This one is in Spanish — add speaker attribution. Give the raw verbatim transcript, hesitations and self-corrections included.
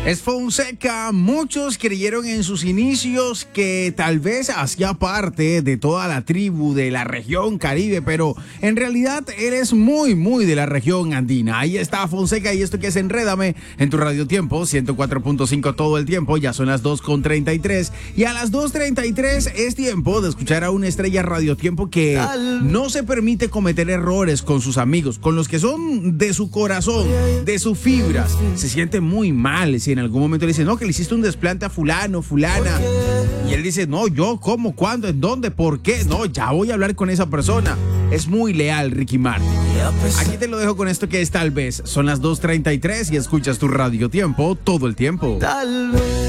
Speaker 1: Es Fonseca. Muchos creyeron en sus inicios que tal vez hacía parte de toda la tribu de la región Caribe, pero en realidad él es muy, muy de la región andina. Ahí está Fonseca y esto que es Enrédame en tu Radio Tiempo, ciento cuatro punto cinco todo el tiempo. Ya son las dos con treinta y tres y a las dos treinta y tres es tiempo de escuchar a una estrella Radio Tiempo que no se permite cometer errores con sus amigos, con los que son de su corazón, de sus fibras. Se siente muy mal si en algún momento le dice, no, que le hiciste un desplante a fulano, fulana. Y él dice, no, yo, ¿cómo, cuándo, en dónde, por qué? No, ya voy a hablar con esa persona. Es muy leal, Ricky Martin. Aquí te lo dejo con esto que es Tal Vez. Son las dos treinta y tres y escuchas tu Radio Tiempo todo el tiempo.
Speaker 2: Tal vez.